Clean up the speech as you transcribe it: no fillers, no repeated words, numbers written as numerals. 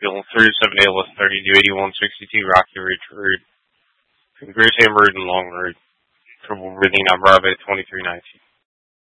Bill 37A List 30 to 8162 Rocky Ridge Road, Grisham Road and Long Road. Triple reading number of 2319.